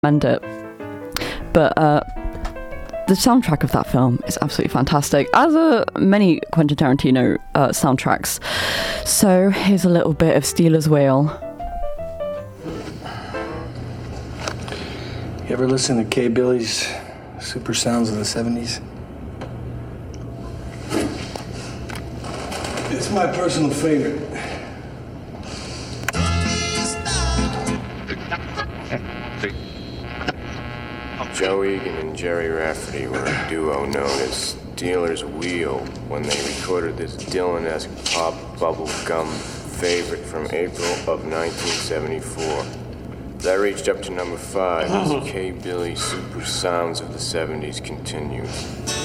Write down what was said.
recommend it. But the soundtrack of that film is absolutely fantastic, as are many Quentin Tarantino soundtracks. So here's a little bit of Stealers Wheel. You ever listen to Kay Billy's Super Sounds of the 70s? It's my personal favorite. Joe Egan and Jerry Rafferty were a duo known as Stealers Wheel when they recorded this Dylan-esque pop bubblegum favorite from April of 1974. That reached up to number 5 as Kay Billy's Super Sounds of the 70s continued.